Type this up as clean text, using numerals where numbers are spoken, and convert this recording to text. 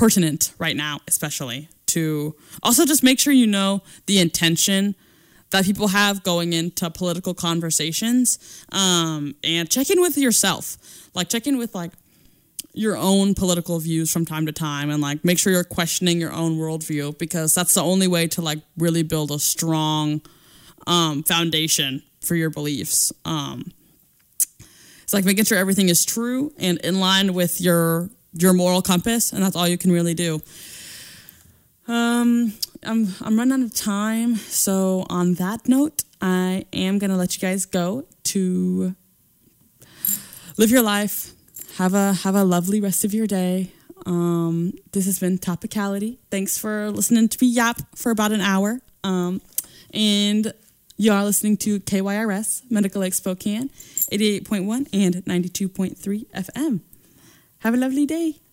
pertinent right now, especially to also just make sure you know the intention that people have going into political conversations, and check in with yourself. Like, check in with, like, your own political views from time to time, and, like, make sure you're questioning your own worldview, because that's the only way to, like, really build a strong foundation for your beliefs. It's like making sure everything is true and in line with your moral compass, and that's all you can really do. I'm running out of time, so on that note, I am gonna let you guys go to live your life. Have a lovely rest of your day. This has been Topicality. Thanks for listening to me yap for about an hour. And you are listening to KYRS Medical Lake Spokane, 88.1 and 92.3 FM. Have a lovely day.